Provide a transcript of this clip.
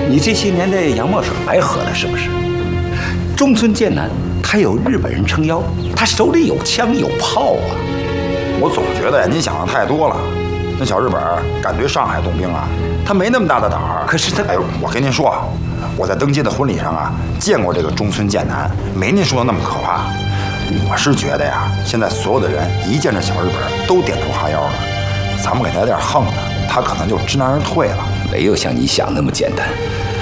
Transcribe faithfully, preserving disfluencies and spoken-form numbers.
你这些年的洋墨水白喝了是不是？中村健男他有日本人撑腰，他手里有枪有炮啊。 我总觉得您想的太多了。那小日本敢对上海动兵啊？他没那么大的胆儿。 可是他， 哎，我跟您说，我在登基的婚礼上啊见过这个中村健男，没您说的那么可怕。我是觉得呀，现在所有的人一见着小日本都点头哈腰的，咱们给他点横的，他可能就知难而退了。 没有像你想那么简单。